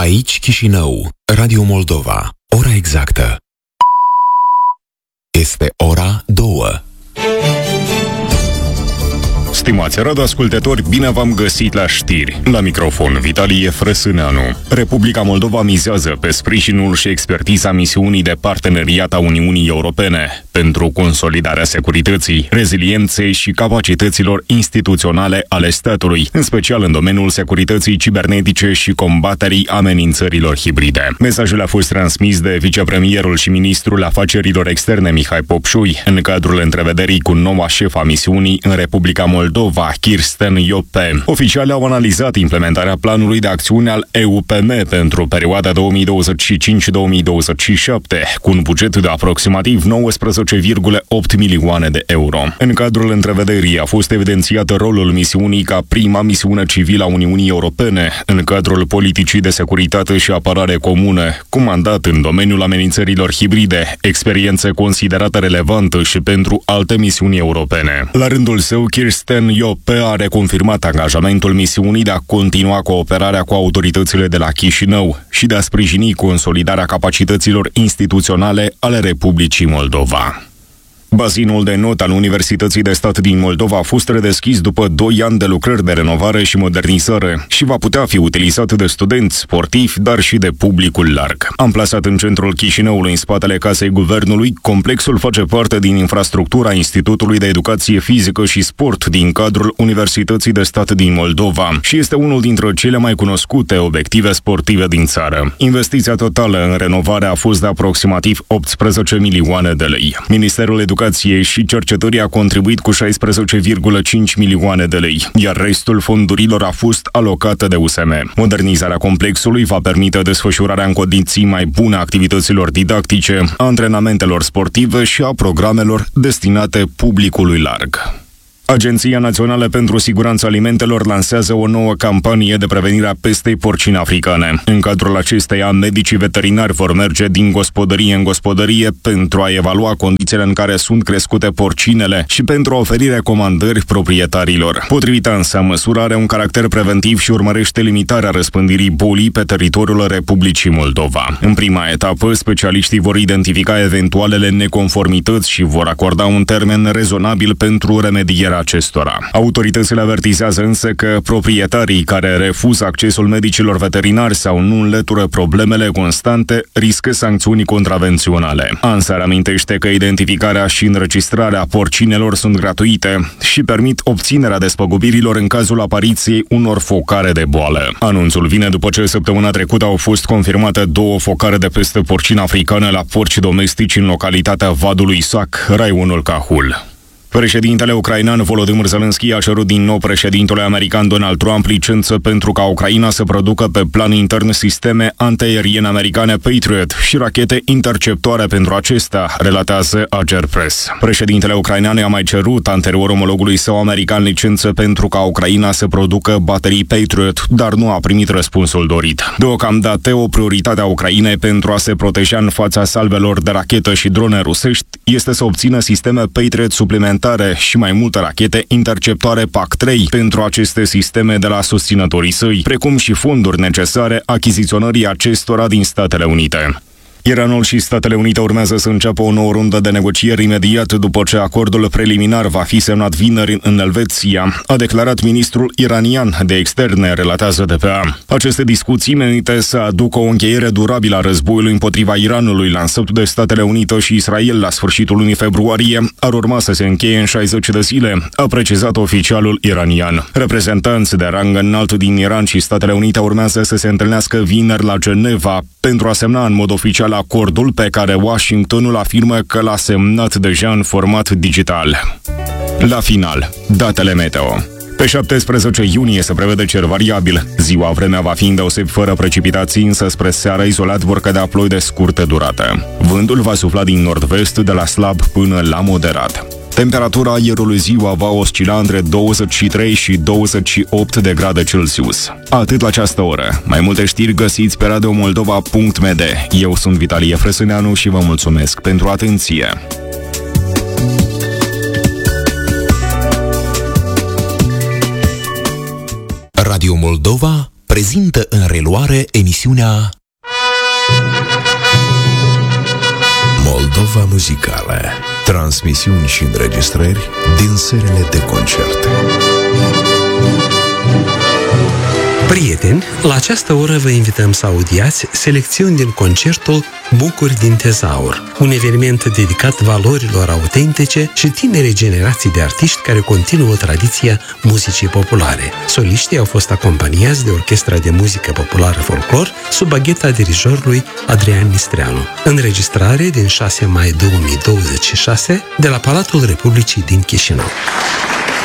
Aici Chișinău, Radio Moldova. Ora exactă este ora 2. Stimați radioascultători, bine v-am găsit la știri. La microfon, Vitalie Frăsâneanu. Republica Moldova mizează pe sprijinul și expertiza misiunii de parteneriat a Uniunii Europene pentru consolidarea securității, rezilienței și capacităților instituționale ale statului, în special în domeniul securității cibernetice și combaterii amenințărilor hibride. Mesajul a fost transmis de vicepremierul și ministrul afacerilor externe Mihai Popșui în cadrul întrevederii cu noua șefa misiunii în Republica Moldova, Kirsten Iope. Oficialii au analizat implementarea planului de acțiune al EUPM pentru perioada 2025-2027, cu un buget de aproximativ 19,8 milioane de euro. În cadrul întrevederii a fost evidențiat rolul misiunii ca prima misiune civilă a Uniunii Europene în cadrul politicii de securitate și apărare comune, cu mandat în domeniul amenințărilor hibride, experiență considerată relevantă și pentru alte misiuni europene. La rândul său, Kirsten Iope a reconfirmat angajamentul misiunii de a continua cooperarea cu autoritățile de la Chișinău și de a sprijini consolidarea capacităților instituționale ale Republicii Moldova. Bazinul de not al Universității de Stat din Moldova a fost redeschis după 2 ani de lucrări de renovare și modernizare și va putea fi utilizat de studenți, sportivi, dar și de publicul larg. Amplasat în centrul Chișinăului, în spatele Casei Guvernului, complexul face parte din infrastructura Institutului de Educație Fizică și Sport din cadrul Universității de Stat din Moldova și este unul dintre cele mai cunoscute obiective sportive din țară. Investiția totală în renovare a fost de aproximativ 18 milioane de lei. Ministerul Educației și Cercetării a contribuit cu 16,5 milioane de lei, iar restul fondurilor a fost alocată de USM. Modernizarea complexului va permite desfășurarea în condiții mai bune a activităților didactice, a antrenamentelor sportive și a programelor destinate publicului larg. Agenția Națională pentru Siguranța Alimentelor lansează o nouă campanie de prevenire a pestei porcine africane. În cadrul acesteia, medicii veterinari vor merge din gospodărie în gospodărie pentru a evalua condițiile în care sunt crescute porcinele și pentru a oferi recomandări proprietarilor. Potrivit ANSA, măsura are un caracter preventiv și urmărește limitarea răspândirii bolii pe teritoriul Republicii Moldova. În prima etapă, specialiștii vor identifica eventualele neconformități și vor acorda un termen rezonabil pentru remedierea acestora. Autoritățile avertizează însă că proprietarii care refuză accesul medicilor veterinari sau nu înlătură problemele constante riscă sancțiuni contravenționale. ANSA reamintește că identificarea și înregistrarea porcinelor sunt gratuite și permit obținerea despăgubirilor în cazul apariției unor focare de boală. Anunțul vine după ce săptămâna trecută au fost confirmate 2 focare de peste porcină africană la porci domestici în localitatea Vadului Sac, raionul Cahul. Președintele ucrainean Volodymyr Zelensky a cerut din nou președintelui american Donald Trump licență pentru ca Ucraina să producă pe plan intern sisteme antiaeriene americane Patriot și rachete interceptoare pentru acestea, relatează Ager Press. Președintele ucrainean a mai cerut anterior omologului său american licență pentru ca Ucraina să producă baterii Patriot, dar nu a primit răspunsul dorit. Deocamdată, o prioritate a Ucrainei pentru a se proteja în fața salvelor de rachetă și drone rusești este să obțină sisteme Patriot suplimentare și mai multe rachete interceptoare PAC-3 pentru aceste sisteme de la susținătorii săi, precum și fonduri necesare achiziționării acestora din Statele Unite. Iranul și Statele Unite urmează să înceapă o nouă rundă de negocieri imediat după ce acordul preliminar va fi semnat vineri în Elveția, a declarat ministrul iranian de externe, relatează DPA. Aceste discuții menite să aducă o încheiere durabilă a războiului împotriva Iranului lansat de Statele Unite și Israel la sfârșitul lunii februarie ar urma să se încheie în 60 de zile, a precizat oficialul iranian. Reprezentanți de rang înalt din Iran și Statele Unite urmează să se întâlnească vineri la Geneva pentru a semna în mod oficial acordul pe care Washingtonul afirmă că l-a semnat deja în format digital. La final, datele meteo. Pe 17 iunie se prevede cer variabil. Ziua vremea va fi îndeosebi fără precipitații, însă spre seară izolat vor cădea ploi de scurtă durată. Vântul va sufla din nord-vest de la slab până la moderat. Temperatura aerului ziua va oscila între 23 și 28 de grade Celsius. Atât la această oră. Mai multe știri găsiți pe radiomoldova.md. Eu sunt Vitalie Frăsâneanu și vă mulțumesc pentru atenție. Radio Moldova prezintă în reluare emisiunea Moldova Muzicală. Transmisiuni și înregistrări din serile de concerte. Prieteni, la această oră vă invităm să audiați selecțiuni din concertul Bucuri din Tezaur, un eveniment dedicat valorilor autentice și tinerei generații de artiști care continuă tradiția muzicii populare. Soliștii au fost acompaniați de Orchestra de Muzică Populară Folclor sub bagheta dirijorului Adrian Nistreanu. Înregistrare din 6 mai 2026 de la Palatul Republicii din Chișinău.